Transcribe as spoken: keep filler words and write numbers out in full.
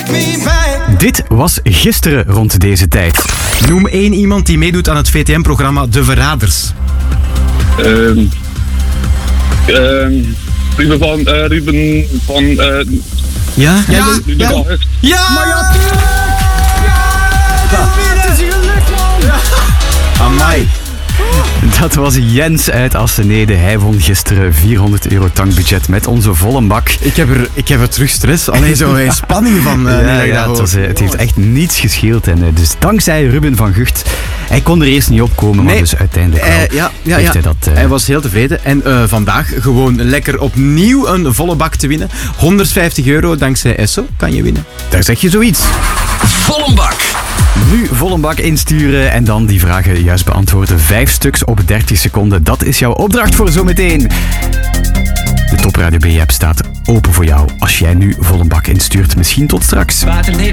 Dit was gisteren rond deze tijd. Noem één iemand die meedoet aan het V T M-programma De Verraders. Ehm ehm Ruben van... eh, Ruben van... eh Ja? ja, Ja? de, de, Ja? de, Ja! Maar ja, tuurlijk! Het is gelukt, man! Amai. Dat was Jens uit Assenede. Hij won gisteren vierhonderd euro tankbudget met onze volle bak. Ik heb er, ik heb er terug stress. Alleen zo een spanning van. Uh, ja, ja, ja, het, was, uh, het heeft echt niets gescheeld. En, uh, dus dankzij Ruben van Gucht. Hij kon er eerst niet opkomen, maar Nee. dus uiteindelijk wel Uh, ja, ja, heeft ja. hij dat... Uh, Hij was heel tevreden. En uh, vandaag gewoon lekker opnieuw een volle bak te winnen. honderdvijftig euro dankzij Esso kan je winnen. Daar zeg je zoiets. Volle bak. Nu volle bak insturen en dan die vragen juist beantwoorden. Vijf stuks op dertig seconden. Dat is jouw opdracht voor zometeen. De Top Radio B-app staat open voor jou als jij nu volle bak instuurt. Misschien tot straks.